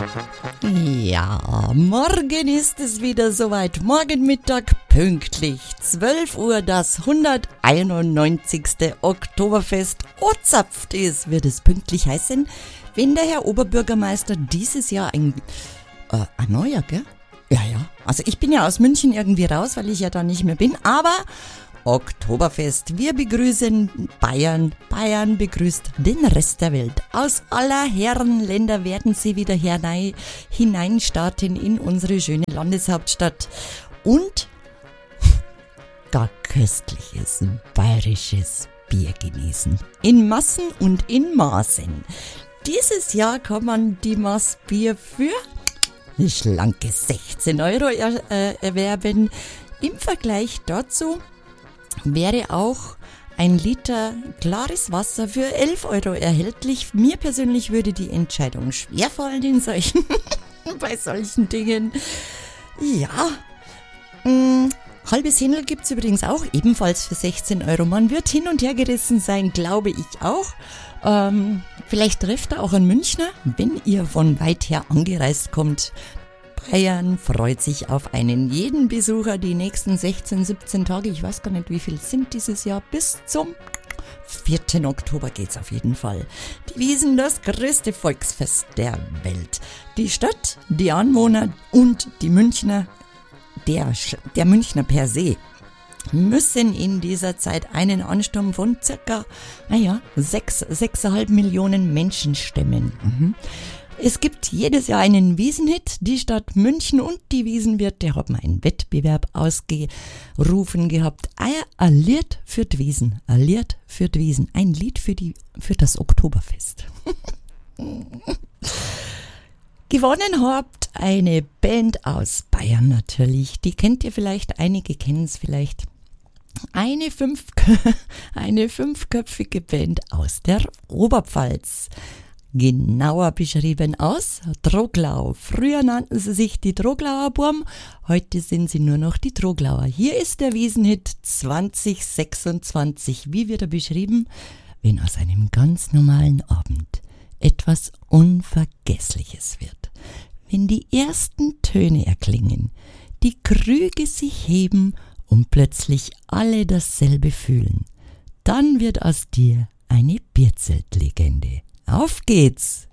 Ja, morgen ist es wieder soweit. Morgen Mittag pünktlich 12 Uhr das 191. Oktoberfest ozapft ist, wird es pünktlich heißen, wenn der Herr Oberbürgermeister dieses Jahr ein neuer, gell? Ja. Also ich bin ja aus München irgendwie raus, weil ich ja da nicht mehr bin, aber Oktoberfest, wir begrüßen Bayern. Bayern begrüßt den Rest der Welt. Aus aller Herren Länder werden sie wieder hineinstarten in unsere schöne Landeshauptstadt und gar köstliches bayerisches Bier genießen. In Massen und in Maßen. Dieses Jahr kann man die Maß Bier für schlanke 16 Euro erwerben. Im Vergleich dazu wäre auch ein Liter klares Wasser für 11 Euro erhältlich. Mir persönlich würde die Entscheidung schwerfallen bei solchen Dingen. Ja, halbes Händel gibt's übrigens auch, ebenfalls für 16 Euro. Man wird hin und her gerissen sein, glaube ich auch. Vielleicht trefft ihr auch einen Münchner, wenn ihr von weit her angereist kommt. Bayern freut sich auf einen jeden Besucher die nächsten 16, 17 Tage. Ich weiß gar nicht, wie viel sind dieses Jahr. Bis zum 4. Oktober geht's auf jeden Fall. Die Wiesn, das größte Volksfest der Welt. Die Stadt, die Anwohner und die Münchner, der Münchner per se, müssen in dieser Zeit einen Ansturm von circa 6,5 Millionen Menschen stemmen. Es gibt jedes Jahr einen Wiesenhit. Die Stadt München und die Wiesenwirte haben einen Wettbewerb ausgerufen gehabt. Alliert für die Wiesn, alliert für die Wiesn. Ein Lied für das Oktoberfest. Gewonnen habt eine Band aus Bayern natürlich. Die kennt ihr vielleicht, einige kennen es vielleicht. Eine fünfköpfige Band aus der Oberpfalz. Genauer beschrieben aus Troglau. Früher nannten sie sich die Troglauer Burm, heute sind sie nur noch die Troglauer. Hier ist der Wiesenhit 2026. Wie wird er beschrieben? Wenn aus einem ganz normalen Abend etwas Unvergessliches wird. Wenn die ersten Töne erklingen, die Krüge sich heben und plötzlich alle dasselbe fühlen, dann wird aus dir eine Bierzeltlegende. Auf geht's!